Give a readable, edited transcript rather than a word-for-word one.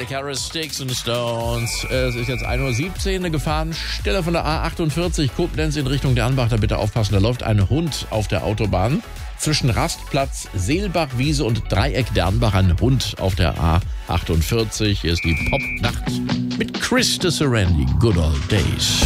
Calvin Harris, Sticks and Stones. Es ist jetzt 1:17 Uhr, eine Gefahrenstelle von der A48 Koblenz in Richtung Dernbach. Da bitte aufpassen, da läuft ein Hund auf der Autobahn. Zwischen Rastplatz, Seelbachwiese und Dreieck Dernbach ein Hund auf der A48. Hier ist die Popnacht mit Chris de Serendi. Good Old Days.